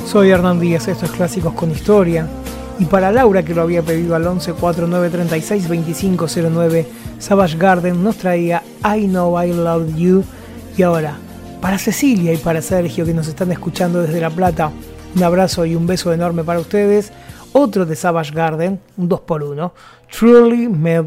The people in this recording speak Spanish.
Soy Hernán Díaz, esto es Clásicos con Historia. Y para Laura, que lo había pedido al 11 49 36 25 09, Savage Garden nos traía I Know I Love You. Y ahora, para Cecilia y para Sergio, que nos están escuchando desde La Plata, un abrazo y un beso enorme para ustedes. Otro de Savage Garden, un 2x1, Truly Made